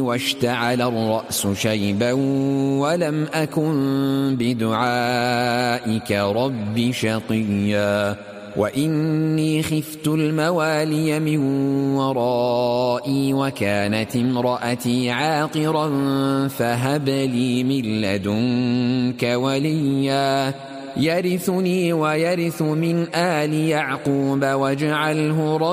واشتعل الرأس شيبا ولم أكن بدعائك رب شقيا وإني خفت الموالي من ورائي وكانت امرأتي عاقرا فهب لي من لدنك وليا يرثني ويرث من آل يعقوب واجعله